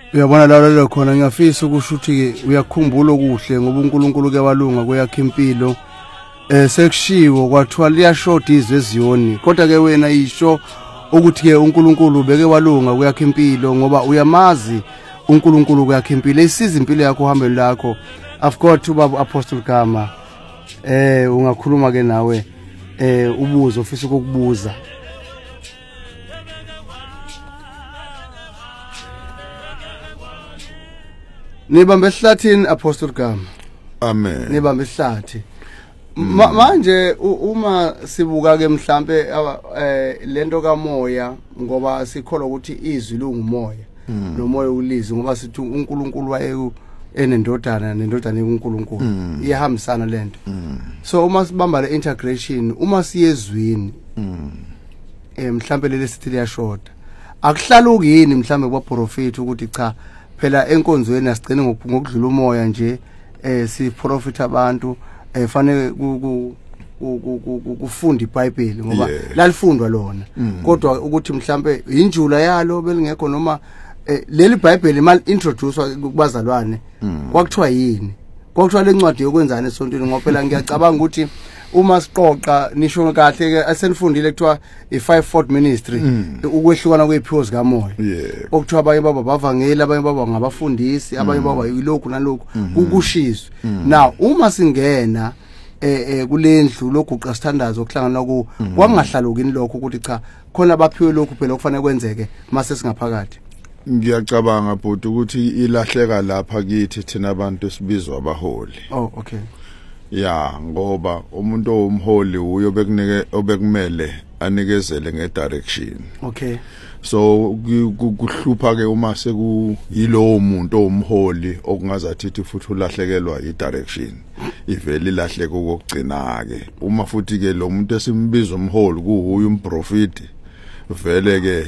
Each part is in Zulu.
Uyabona la khona ngiyafisa ukusho ukuthi ke uyakhumbula okuhle ngoba uNkulunkulu ke walunga kuyakha impilo. Sekushiwo kwathiwa liyashoda izwe eziyoni kodwa ke wena isho ukuthi ke uNkulunkulu beke walunga kuyakha impilo ngoba uyamazi uNkulunkulu kuyakha impilo isiza impilo yakho uhambeni lakho. I've got ubaba Apostle Gama ungakhuluma ke nawe ubuzo ufisa ukukubuza. Nibambe ehlathini Apostle Gama. Amen. Nibambe ehlathi. Manje uma sibuka ke mhlambe lento kamoya ngoba sikholwa ukuthi izwi lungumoya nomoya ulizi ngoba sithi uNkulunkulu waye enendodana uNkulunkulu iyahambisana lento. So uma sibamba le integration uma siyezwini mhlambe leli sithi liyashoda akuhlaluki yini mhlambe kwa prophet ukuthi cha phela enkonzweni asigcine ngokudlula umoya nje si profit abantu fanele kufunda iBhayibheli ngoba lalifundwa lona kodwa ukuthi mhlambe injula yalo belingekho noma leli iBhayibheli mal introducewa kubazalwane kwakuthiwa yini kwakuthiwa lencwadi yokwenzana esontweni ngoba phela ngiyacabanga ukuthi uma siqoqa nisho kahle ke asenifundile kuthiwa i5-fold ministry ukwehlukana kweziphiwo zikamoya okuthiwa abanye baba bavangeli abanye baba ngabafundisi abanye baba yilokhu nalokhu ukushizwe. Now uma singena kulendlu loguqa standards okuhlangana ku kwangahlaluki lokho ukuthi cha khona abaphiwe lokhu phela kufanele kwenzeke mase singaphakathi. Ngiyacabanga bhuti ukuthi ilahleka lapha kithi thina abantu esibizwa abaholi. Oh okay. Ya ngoba umuntu owumholi uyo bekumele anikezele ngedirection. Okay. So kuhlupha ke uma sekuyilo umuntu owumholi okungazathi futhi ulahlekelwa idirection ivele ilahleke kokugcina ke uma futhi ke lo muntu esimbiza umholi kuuye umprofeti vele ke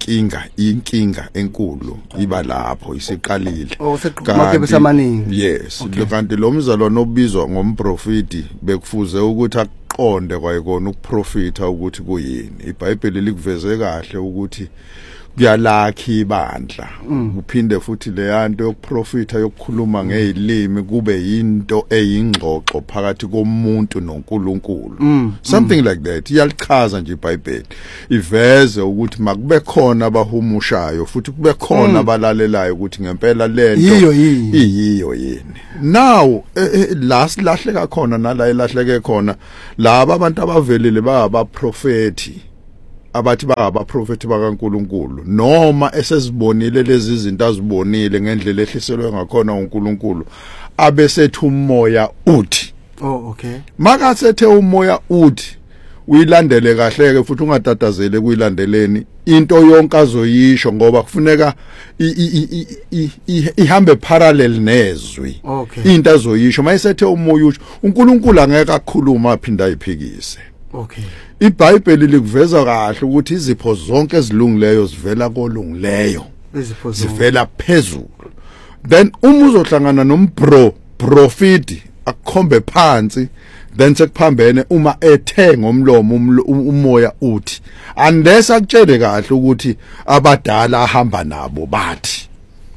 inkinga enkulu iba lapho isiqalile kanti besamaningi. Yes kanti lo mzalwane obizwa ngomprofeti bekufuze ukuthi aqonde kwayekona ukuprofita ukuthi kuyini. iBhayibheli likuveze kahle ukuthi kuyalakha ibandla uphinde futhi le yanto yokuprofita yokukhuluma ngezilimi kube into eyingxoxo phakathi komuntu noNkulunkulu. Something like that iyalichaza nje iBhayibheli iveze ukuthi makube khona abahumushayo futhi kube khona abalalelayo ukuthi ngempela lento iyiyo yini. Now lahleka khona nala ilahleke khona laba abantu abavelile babaprofeti abathi abaprofeti bakaNkulunkulu noma esezibonile lezi zinto azibonile ngendlela ehliselwe ngakhona uNkulunkulu abesethu umoya uthi. Oh okay. Makasethe umoya uthi uyilandele kahle ke futhi ungatatazele kuyilandeleni into yonke azoyisho ngoba kufuneka ihambe parallel nezwi. Okay. Into azoyisho mayisethe umoya uthi uNkulunkulu angeke akhuluma aphinda ayiphikise. Okay. iBhayibheli likuveza kahle ukuthi izipho zonke ezilungileyo zivela kolungileyo zivela phezulu. Then uma uzohlangana nomprofeti akukhombe phansi then sekuphambene uma ethe ngomlomo umoya uthi unless akutshele kahle ukuthi abadala ahamba nabo bathi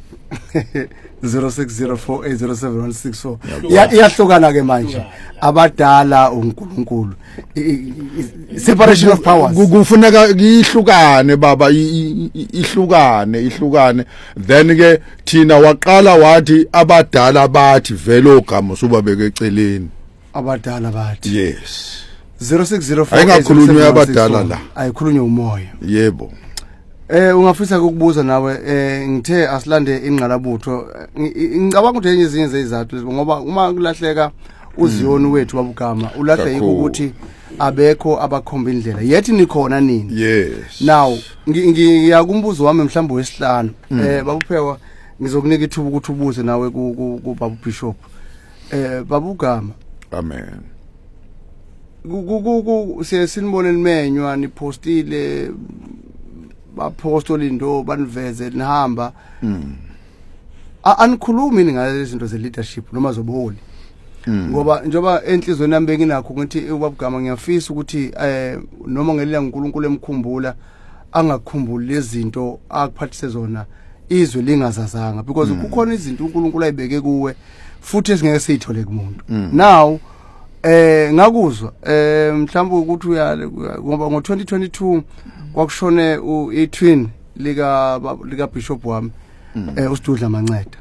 0604807164 iyahlukana ke manje abadala uNkulunkulu separation of powers kufuneka ihlukane baba ihlukane then ke thina waqala wathi abadala bathi vele ogama usubabeke eceleni abadala bathi. Yes 0604 ayingakhulunywa abadala la ayikhulunywa umoya. Yebo. Ungafisa ukubuza nawe ngithe asilande ingqalabutho ngicabanga ukuthi ezinye zezizathu ngoba uma kulahleka uziyoni wethu babugama ulahle yiko ukuthi abekho abakhomba indlela yethi nikhona nini. Yes. Now ngiyakumbuzo wami mhlawumbe wesihlanu babuphekwa ngizokunika ithuba ukuthi ubuze nawe ku Babu Bishop babugama. Amen. Sinibone limenywa nipostile bapostoli ndo baniveze nihamba anikhulumi ngale zinto ze leadership noma zobuholi ngoba njoba enhlizweni yami benginakho ukuthi ubabugama ngiyafisa ukuthi noma ngelila uNkulunkulu emkhumbula angakukhumbuli lezi zinto akuphathise zona izwe lingazazanga because kukhona izinto uNkulunkulu ayibeke kuwe futhi esingeke siyithole kumuntu. Now ngakuzwa mhlawumbe ukuthi uyale ngoba ngo2022 kwakushone itwin lika bishop wami uSidudla Manceda.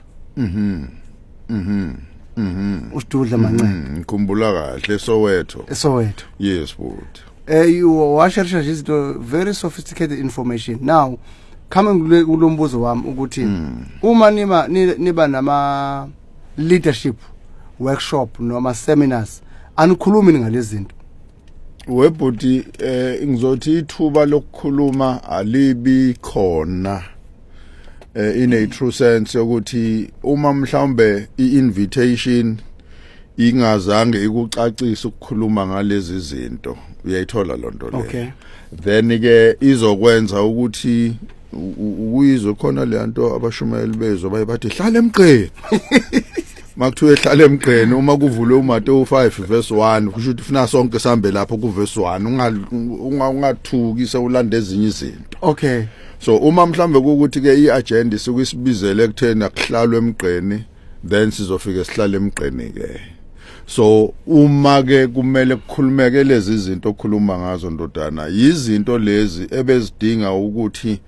uSidudla Manceda ngikhumbula kahle Soweto. Yes but you washerisha izinto very sophisticated information. Now coming kulombuzo wami ukuthi uma niba nama leadership workshop noma seminars anikhulumi ngalezi zinto webhuti ngizothi ithuba lokukhuluma alibi khona in a true sense ukuthi uma mhlawumbe iinvitation ingazange ikucacisa ukukhuluma ngalezi zinto uyayithola lonto le. Okay. Then ke izokwenza ukuthi uyizwe khona le nto abashumayeli bezo bayibathi hlala emqeni makuthiwe hlala emqeni uma kuvulwe uMateyu 5 verse 1 kusho ukuthi ufuna sonke sambe lapho ku verse 1 ungathukise ulanda ezinye izinto. Okay. So uma mhlambe ukuthi ke iagenda sikwisibizele ekutheni akuhlalwe emqeni then sizofika sihlale emqeni ke. So uma ke kumele kukhulumeke lezi izinto okhuluma ngazo ndodana yizinto lezi ebezidinga ukuthi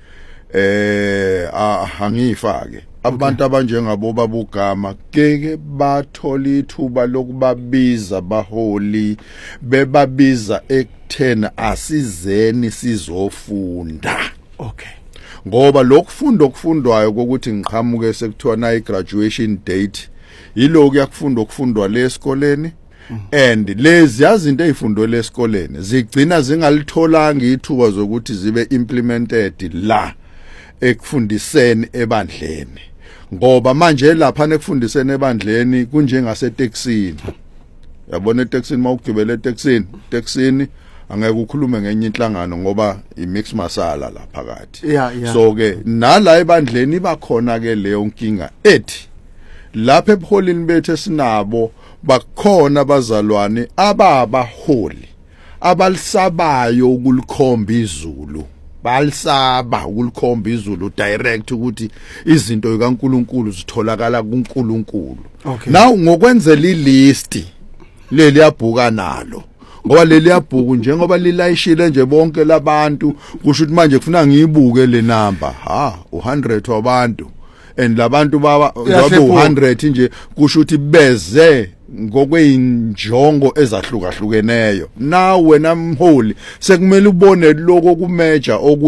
angifake abantu abanjengabo babugama keke bathola ithuba lokubabiza baholi bebabiza ekuthena asizeni sizofunda. Okay. Ngoba lokufunda okufundwayo ukuthi ngiqhamuke sekuthiwa na i-graduation date yiloko yakufunda okufundwa lesikoleni and lezi yazinto ezifundwe lesikoleni zigcina zingalitholanga ithuba zokuthi zibe implemented la ekufundiseni ebandleni ngoba manje lapha nekufundiseni ebandleni kunjengase taxini. Yabona etaxini mawugibela etaxini angeke ukhulume ngenye inhlangano ngoba imix masala la phakathi. So ke nala ebandleni bakhona ke leyo nkinga ethi lapha ebuholini bethu esinabo bakhona abazalwane ababaholi abalisabayo ukulikhomba izulu. Balisaba ukulikhomba izulu direct ukuthi izinto zikaNkuluNkulu zitholakala kuNkuluNkulu. Now ngokwenzela ilist leli yabhuka nalo ngoba leli yabhuku njengoba lilayishile nje bonke labantu kusho ukuthi manje kufuna ngiyibuke le number 100 wabantu and labantu baba 100 nje kusho ukuthi beze ngokweinjongo ezahlukahlukeneyo. Now wena mholi sekumele ubone lokho kumeja